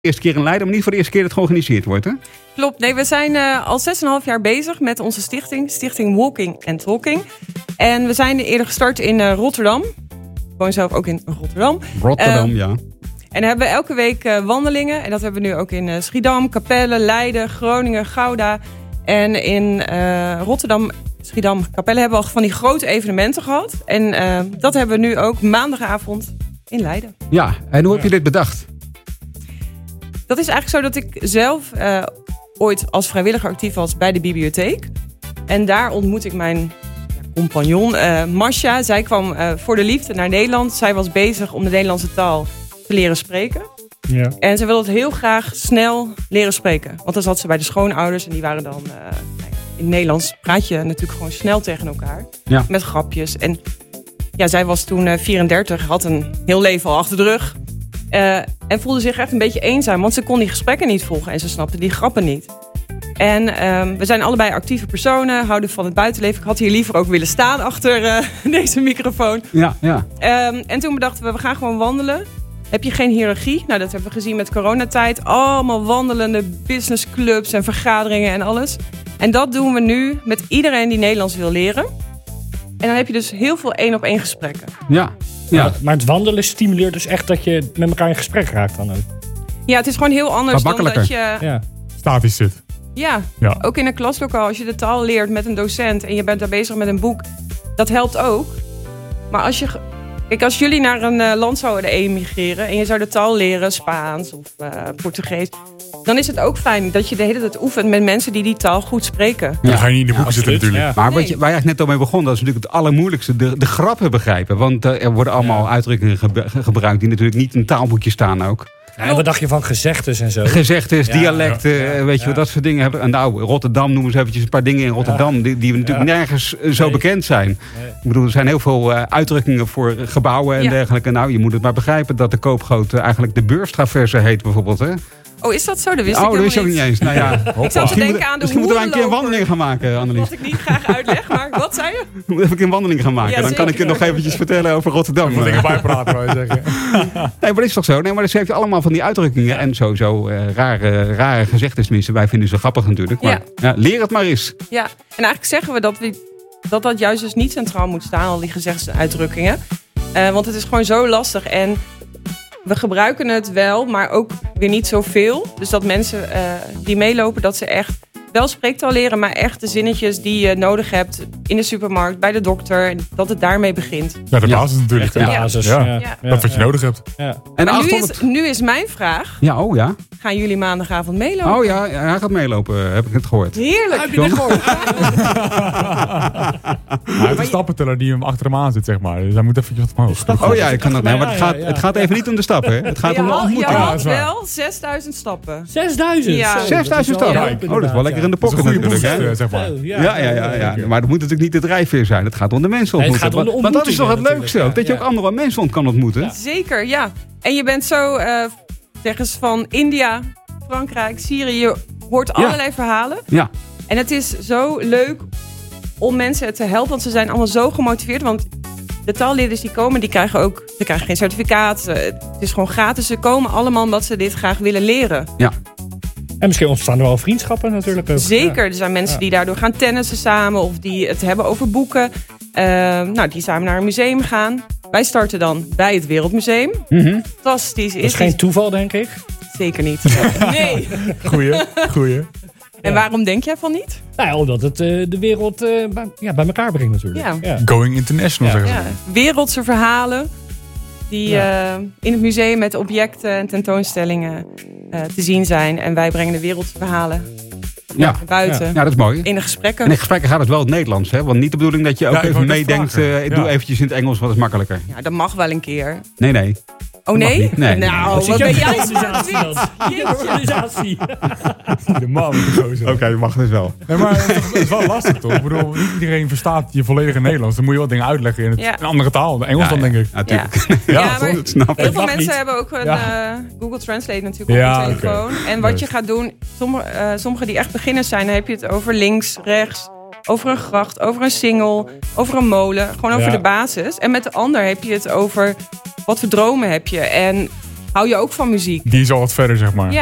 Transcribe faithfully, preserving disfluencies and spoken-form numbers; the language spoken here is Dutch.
eerste keer in Leiden, maar niet voor de eerste keer dat het georganiseerd wordt, hè? Klopt. Nee, we zijn uh, al zes en een half jaar bezig met onze stichting. Stichting Walking and Talking. En we zijn eerder gestart in uh, Rotterdam. Ik woon zelf ook in Rotterdam. Rotterdam, uh, ja. En dan hebben we elke week uh, wandelingen. En dat hebben we nu ook in uh, Schiedam, Capelle, Leiden, Groningen, Gouda. En in uh, Rotterdam, Schiedam, Capelle hebben we al van die grote evenementen gehad. En uh, dat hebben we nu ook maandagavond in Leiden. Ja, en hoe heb je dit bedacht? Dat is eigenlijk zo dat ik zelf uh, ooit als vrijwilliger actief was bij de bibliotheek. En daar ontmoet ik mijn ja, compagnon uh, Masha. Zij kwam uh, voor de liefde naar Nederland. Zij was bezig om de Nederlandse taal te leren spreken. Ja. En ze wilde het heel graag snel leren spreken. Want dan zat ze bij de schoonouders en die waren dan... Uh, in het Nederlands praat je natuurlijk gewoon snel tegen elkaar. Ja. Met grapjes. En ja, zij was toen uh, vierendertig, had een heel leven al achter de rug. Uh, en voelde zich echt een beetje eenzaam. Want ze kon die gesprekken niet volgen en ze snapte die grappen niet. En uh, we zijn allebei actieve personen, houden van het buitenleven. Ik had hier liever ook willen staan achter uh, deze microfoon. Ja, ja. Um, en toen bedachten we, we gaan gewoon wandelen. Heb je geen hiërarchie? Nou, dat hebben we gezien met coronatijd. Allemaal wandelende businessclubs en vergaderingen en alles. En dat doen we nu met iedereen die Nederlands wil leren. En dan heb je dus heel veel één op één gesprekken. Ja. Ja. Maar het wandelen stimuleert dus echt dat je met elkaar in gesprek raakt dan ook. Ja, het is gewoon heel anders dan dat je... Ja. Statisch zit. Ja, ja, ook in een klaslokaal. Als je de taal leert met een docent en je bent daar bezig met een boek. Dat helpt ook. Maar als je... Kijk, als jullie naar een uh, land zouden emigreren en je zou de taal leren, Spaans of uh, Portugees, dan is het ook fijn dat je de hele tijd oefent met mensen die die taal goed spreken. Ja, dan ga je niet in de boeken ja, zitten natuurlijk. Ja. Maar wat je, waar je eigenlijk net al mee begon, dat is natuurlijk het allermoeilijkste. De, de grappen begrijpen. Want uh, er worden allemaal ja. uitdrukkingen ge- gebruikt die natuurlijk niet in een taalboekje staan ook. Ja, en wat dacht je van gezegdes en zo? Gezegdes, ja, dialecten, ja, ja, weet je ja. wat dat soort dingen hebben. En nou, Rotterdam noemen ze eventjes een paar dingen in Rotterdam ja. die, die natuurlijk ja. nergens zo nee. bekend zijn. Nee. Ik bedoel, er zijn heel veel uh, uitdrukkingen voor gebouwen en ja. dergelijke. Nou, je moet het maar begrijpen dat de koopgoot uh, eigenlijk de beurstraverse heet bijvoorbeeld, hè? Oh, is dat zo? Dat wist oh, ik dat wist ik ook niet eens. Nou ja, ik zat te denken aan de misschien moeten wij een keer een wandeling gaan maken, Annelies. Wat ik niet graag uitleg, maar wat zei je? Moet even een keer een wandeling gaan maken. Ja, dan kan ik je nog eventjes vertellen over Rotterdam. Moet ik erbij praten, wou je zeggen. Nee, maar dat is toch zo? Nee, maar dus heeft je allemaal van die uitdrukkingen en sowieso uh, rare, rare gezegdes. Tenminste, wij vinden ze grappig natuurlijk. Maar ja. Ja, leer het maar eens. Ja, en eigenlijk zeggen we dat we, dat, dat juist dus niet centraal moet staan, al die gezegdes en uitdrukkingen. Uh, want het is gewoon zo lastig en... We gebruiken het wel, maar ook weer niet zoveel. Dus dat mensen uh, die meelopen, dat ze echt wel spreektaal leren... maar echt de zinnetjes die je nodig hebt in de supermarkt, bij de dokter... dat het daarmee begint. Ja, de basis ja. natuurlijk. De basis, ja. Ja. Ja. Dat wat je nodig hebt. Ja. En nu, is, nu is mijn vraag... Ja, oh ja. Gaan jullie maandagavond meelopen? Oh ja, hij gaat meelopen, heb ik het gehoord. Heerlijk. Heb je het gehoord? Hij heeft een stappenteller die hem achter hem aan zit, zeg maar. Dus hij moet eventjes wat omhoog. Oh ja, ik kan dat. Nee, maar het gaat, het gaat even niet om de stappen, hè? Het gaat om de ontmoeting. Je had wel zesduizend stappen. zesduizend? Ja. zesduizend stappen? Ja, oh, dat is wel lekker in de pocket natuurlijk, hè? Zeg maar. Ja, ja, ja, ja. Maar dat moet natuurlijk niet de drijfveer zijn. Het gaat om de mensen ontmoeten. Nee, het gaat om de want dat is toch het leukste ook? Ja. Dat je ook andere mensen kan ontmoeten. Ja. Zeker, ja. En je bent zo, uh, zeg eens, van India, Frankrijk, Syrië. Je hoort allerlei ja. verhalen. Ja. En het is zo leuk om mensen te helpen. Want ze zijn allemaal zo gemotiveerd. Want de taalleerders die komen, die krijgen ook ze krijgen geen certificaat. Het is gewoon gratis. Ze komen allemaal omdat ze dit graag willen leren. Ja. En misschien ontstaan er wel vriendschappen natuurlijk ook. Zeker. Er zijn mensen ja. die daardoor gaan tennissen samen. Of die het hebben over boeken. Uh, nou, die samen naar een museum gaan. Wij starten dan bij het Wereldmuseum. Mm-hmm. Fantastisch. Dat is geen toeval, denk ik. Zeker niet. Nee. Goeie, goeie. En ja. waarom denk jij van niet? Nou ja, omdat het uh, de wereld uh, bij, ja, bij elkaar brengt natuurlijk. Ja. Ja. Going international, ja. zeggen ze. Ja. Wereldse verhalen die ja. uh, in het museum met objecten en tentoonstellingen uh, te zien zijn. En wij brengen de wereldse verhalen ja. naar buiten. Ja. ja, dat is mooi. In de gesprekken. En in de gesprekken gaat het wel het Nederlands, hè? Want niet de bedoeling dat je ook ja, even meedenkt. Uh, ik ja. doe eventjes in het Engels, wat is makkelijker. Ja, dat mag wel een keer. Nee, nee. Oh nee? nee? Nou, wat, wat ben jij organisatie? organisatie. De man. Oké, okay, mag dus wel. Nee, maar het is wel lastig toch? Ik bedoel, niet iedereen verstaat je volledige Nederlands. Dan moet je wel dingen uitleggen in het, ja. een andere taal. De Engels ja, dan denk ik. Ja, natuurlijk. Ja, ja, ja, maar dat snap ik. Heel veel mensen niet. hebben ook een ja. uh, Google Translate natuurlijk ja, op de telefoon. Okay. En wat je gaat doen, sommige, uh, sommigen die echt beginners zijn, dan heb je het over links, rechts, over een gracht, over een singel, over een molen. Gewoon over ja. de basis. En met de ander heb je het over wat voor dromen heb je. En hou je ook van muziek? Die is al wat verder, zeg maar. Ja.